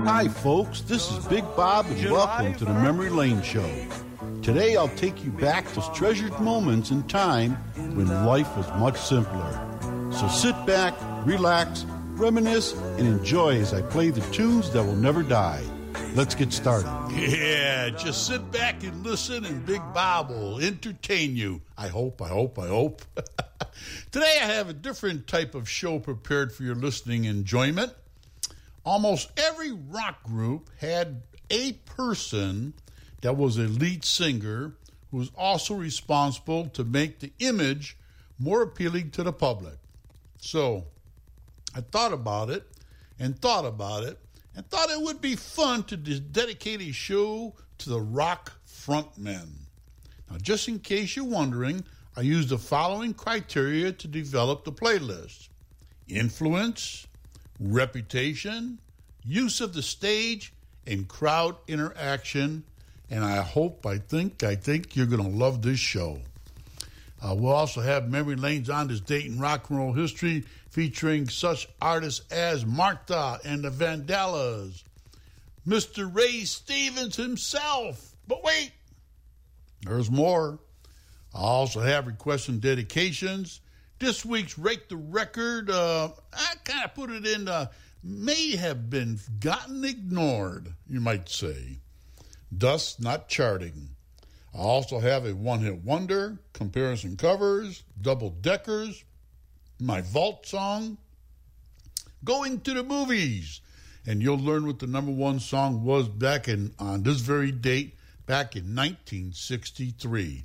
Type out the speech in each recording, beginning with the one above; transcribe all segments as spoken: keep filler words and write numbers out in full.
Hi, folks. This is Big Bob, and welcome to the Memory Lane Show. Today, I'll take you back to treasured moments in time when life was much simpler. So sit back, relax, reminisce, and enjoy as I play the tunes that will never die. Let's get started. Yeah, just sit back and listen, and Big Bob will entertain you. I hope, I hope, I hope. Today, I have a different type of show prepared for your listening enjoyment. Almost every rock group had a person that was a lead singer who was also responsible to make the image more appealing to the public. So I thought about it and thought about it and thought it would be fun to dedicate a show to the rock frontmen. Now, just in case you're wondering, I used the following criteria to develop the playlist: influence, reputation, use of the stage, and crowd interaction. And I hope, I think, I think you're going to love this show. Uh, we'll also have Memory Lanes on this date in rock and roll history, featuring such artists as Martha and the Vandellas, Mister Ray Stevens himself. But wait, there's more. I also have requests and dedications. This week's Rate the Record, uh, I kind of put it in, uh, may have been gotten ignored, you might say. Thus, not charting. I also have a one-hit wonder, comparison covers, double-deckers, my vault song, going to the movies. And you'll learn what the number one song was back in on this very date, back in nineteen sixty-three.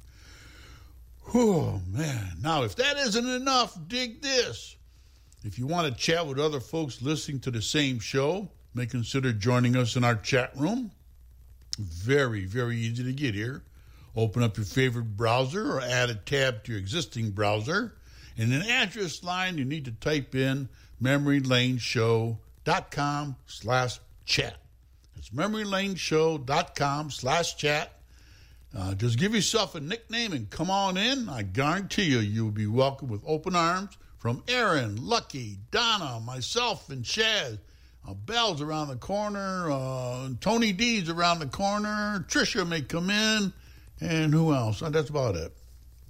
Oh, man. Now, if that isn't enough, dig this. If you want to chat with other folks listening to the same show, may consider joining us in our chat room. Very, very easy to get here. Open up your favorite browser or add a tab to your existing browser. In an address line, you need to type in memorylaneshow.com slash chat. It's memorylaneshow.com slash chat. Uh, just give yourself a nickname and come on in. I guarantee you, you'll be welcomed with open arms from Aaron, Lucky, Donna, myself, and Chaz. Uh, Bell's around the corner. Uh, Tony D's around the corner. Trisha may come in. And who else? Uh, that's about it.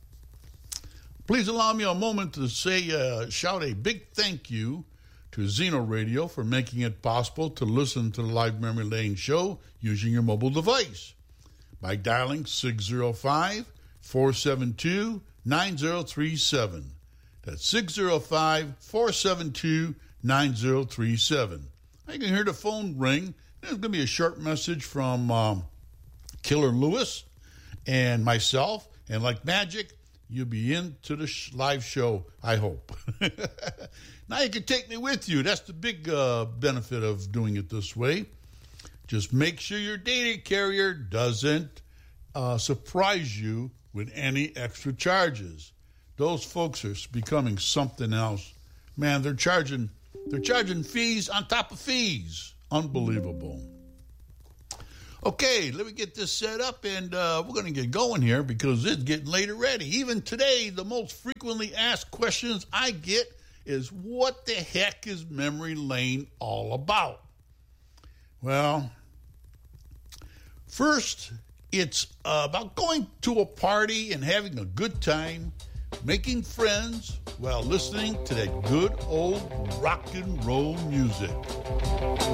Please allow me a moment to say, uh, shout a big thank you to Zeno Radio for making it possible to listen to the Live Memory Lane show using your mobile device by dialing six oh five, four seven two, nine oh three seven. That's six oh five, four seven two, nine oh three seven. You can hear the phone ring. There's going to be a short message from um, Killer Lewis and myself. And like magic, you'll be into the sh- live show, I hope. Now you can take me with you. That's the big uh, benefit of doing it this way. Just make sure your data carrier doesn't uh, surprise you with any extra charges. Those folks are becoming something else. Man, they're charging they're charging fees on top of fees. Unbelievable. Okay, let me get this set up, and uh, we're going to get going here because it's getting late already. Even today, the most frequently asked questions I get is, what the heck is Memory Lane all about? Well, first, it's uh, about going to a party and having a good time, making friends while listening to that good old rock and roll music.